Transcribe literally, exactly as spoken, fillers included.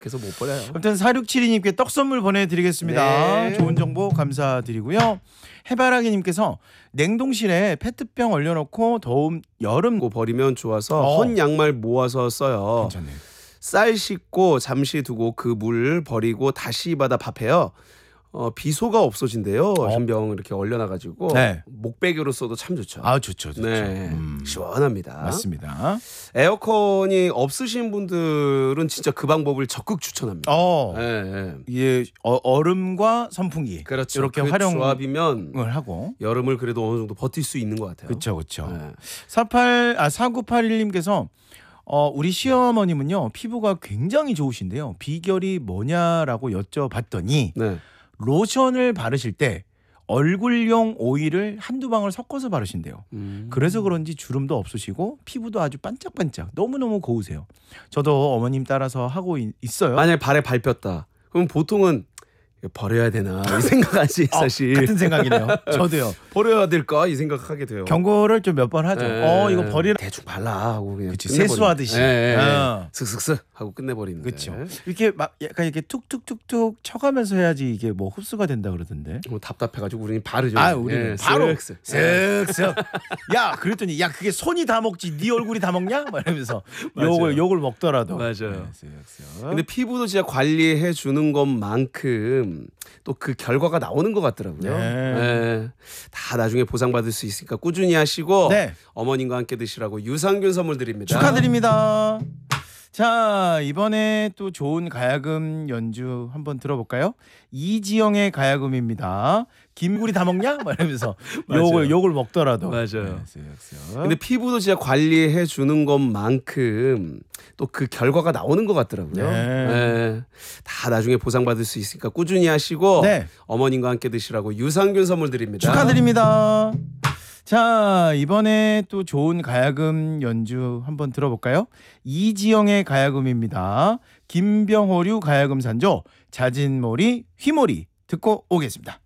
그래서 못 버려요. 아무튼 사육칠이님께 떡 선물 보내드리겠습니다. 네. 좋은 정보 감사드리고요. 해바라기님께서 냉동실에 페트병 얼려놓고 더운 여름 고 버리면 좋아서 어. 헌 양말 모아서 써요. 괜찮네. 쌀 씻고 잠시 두고 그 물 버리고 다시 받아 밥해요. 어, 비소가 없어진대요. 어. 흰병 이렇게 얼려놔가지고 네. 목베개로 써도 참 좋죠. 아 좋죠, 좋죠. 네, 음, 시원합니다. 맞습니다. 에어컨이 없으신 분들은 진짜 그 방법을 적극 추천합니다. 어, 네, 네. 이게 어, 얼음과 선풍기 그렇죠. 이렇게 그 활용을 조합이면 하고 여름을 그래도 어느 정도 버틸 수 있는 것 같아요. 그렇죠, 그렇죠. 네. 사팔 아 사구팔일님께서 어, 우리 시어머님은요 피부가 굉장히 좋으신데요. 비결이 뭐냐라고 여쭤봤더니 네. 로션을 바르실 때 얼굴용 오일을 한두 방울 섞어서 바르신대요. 음. 그래서 그런지 주름도 없으시고 피부도 아주 반짝반짝 너무너무 고우세요. 저도 어머님 따라서 하고 있, 있어요. 만약에 발에 밟혔다. 그럼 보통은 버려야 되나 이 생각하지 어, 사실. 같은 생각이네요. 저도요. 버려야 될까 이 생각하게 돼요. 경고를 좀 몇 번 하죠. 네. 어 이거 버리라. 대충 발라 하고 그냥 그치, 끝내버리는. 세수하듯이. 예, 예, 예. 어. 슥슥슥 하고 끝내버리는. 그렇죠. 이렇게 막 약간 이렇게 툭툭툭툭 쳐가면서 해야지 이게 뭐 흡수가 된다 그러던데. 뭐 답답해가지고 우리는 바르죠. 아, 우리는 예, 바로 슥슥. 예. 슥슥. 야, 그랬더니 야 그게 손이 다 먹지, 네 얼굴이 다 먹냐? 막 이러면서 맞아요. 욕을 욕을 먹더라도. 맞아요. 네, 슥슥. 근데 피부도 진짜 관리해 주는 것만큼 또 그 결과가 나오는 것 같더라고요. 네. 예. 다 나중에 보상받을 수 있으니까 꾸준히 하시고 네. 어머님과 함께 드시라고 유산균 선물 드립니다. 축하드립니다. 자, 이번에 또 좋은 가야금 연주 한번 들어볼까요? 이지영의 가야금입니다. 김구리 다 먹냐? 막 이러면서 맞아요. 욕을 욕을 먹더라도. 맞아요. 네, 슥슥. 근데 피부도 진짜 관리해 주는 것만큼 또 그 결과가 나오는 것 같더라고요. 네. 예. 다 나중에 보상받을 수 있으니까 꾸준히 하시고 네. 어머님과 함께 드시라고 유산균 선물 드립니다. 축하드립니다. 자, 이번에 또 좋은 가야금 연주 한번 들어볼까요? 이지영의 가야금입니다. 김병호류 가야금 산조 자진몰이 휘몰이 듣고 오겠습니다.